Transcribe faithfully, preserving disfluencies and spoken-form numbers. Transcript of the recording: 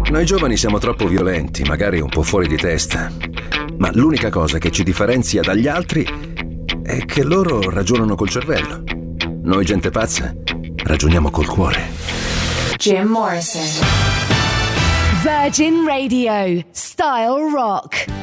Noi giovani siamo troppo violenti, magari un po' fuori di testa, ma l'unica cosa che ci differenzia dagli altri è che loro ragionano col cervello. Noi, gente pazza, ragioniamo col cuore. Jim Morrison. Virgin Radio, Style Rock.